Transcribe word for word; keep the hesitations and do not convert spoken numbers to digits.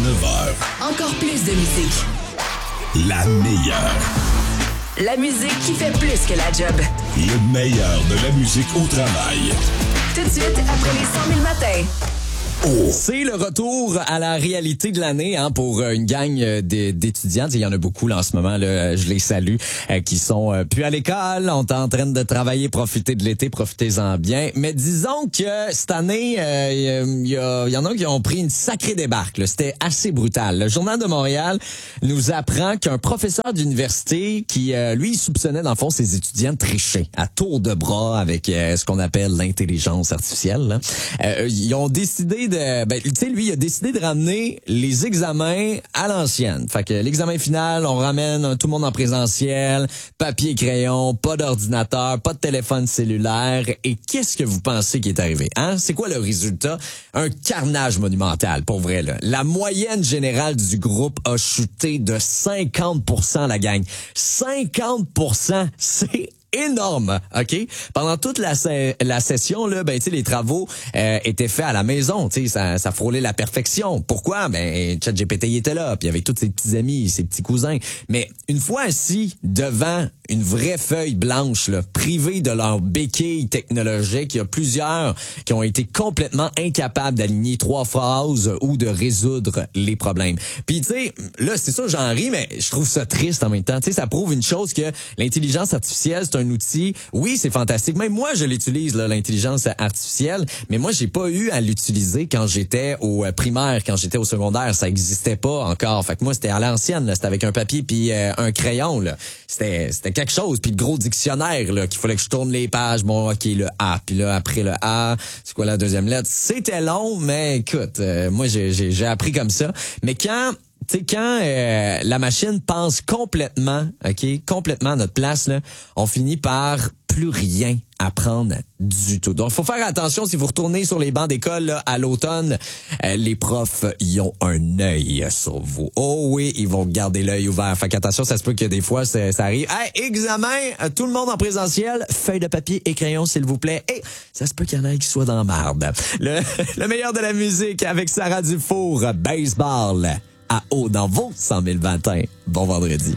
neuf heures. Encore plus de musique. La meilleure. La musique qui fait plus que la job. Le meilleur de la musique au travail. Tout de suite, après les cent mille matins. Oh. C'est le retour à la réalité de l'année hein, pour une gang d'étudiants. Il y en a beaucoup là, en ce moment, là, je les salue, euh, qui sont euh, plus à l'école, on est en train de travailler, profiter de l'été, profitez-en bien. Mais disons que cette année, il euh, y, y, y en a qui ont pris une sacrée débarque. Là. C'était assez brutal. Le Journal de Montréal nous apprend qu'un professeur d'université qui, euh, lui, soupçonnait dans le fond ses étudiants de tricher à tour de bras avec euh, ce qu'on appelle l'intelligence artificielle. Là. Euh, ils ont décidé de, ben, tu sais, lui, il a décidé de ramener les examens à l'ancienne. Fait que l'examen final, on ramène tout le monde en présentiel, papier, crayon, pas d'ordinateur, pas de téléphone cellulaire. Et qu'est-ce que vous pensez qui est arrivé? Hein? C'est quoi le résultat? Un carnage monumental, pour vrai, là. La moyenne générale du groupe a chuté de cinquante pour cent, la gang. cinquante pour cent, c'est énorme, OK? Pendant toute la, la session, là, ben, tu sais, les travaux euh, étaient faits à la maison, tu sais, ça, ça frôlait la perfection. Pourquoi? Ben, ChatGPT était là, puis avec tous ses petits amis, ses petits cousins. Mais une fois assis devant une vraie feuille blanche, là, privée de leur béquille technologique, il y a plusieurs qui ont été complètement incapables d'aligner trois phrases ou de résoudre les problèmes. Puis, tu sais, là, c'est ça, j'en ris, mais je trouve ça triste en même temps. Tu sais, ça prouve une chose que l'intelligence artificielle, c'est un outil. Oui, c'est fantastique. Même moi, je l'utilise, là, l'intelligence artificielle, mais moi, j'ai pas eu à l'utiliser quand j'étais au primaire, quand j'étais au secondaire. Ça existait pas encore. Fait que moi, c'était à l'ancienne, là. C'était avec un papier puis euh, un crayon, là. C'était, c'était quelque chose. Puis le gros dictionnaire, là, qu'il fallait que je tourne les pages. Bon, OK, le A. Puis là, après le A, c'est quoi la deuxième lettre? C'était long, mais écoute, euh, moi, j'ai, j'ai, j'ai appris comme ça. Mais quand... Tu sais, quand euh, la machine pense complètement, OK, complètement à notre place, là, on finit par plus rien apprendre du tout. Donc, faut faire attention si vous retournez sur les bancs d'école là, à l'automne. Euh, les profs, ils ont un œil sur vous. Oh oui, ils vont garder l'œil ouvert. Fait qu'attention, ça se peut que des fois, ça, ça arrive. Hey, examen, tout le monde en présentiel, feuille de papier et crayon, s'il vous plaît. Et ça se peut qu'il y en ait qui soient dans la marde. Le, le meilleur de la musique avec Sarah Dufour, baseball. À haut dans vos cent mille matins. Bon vendredi.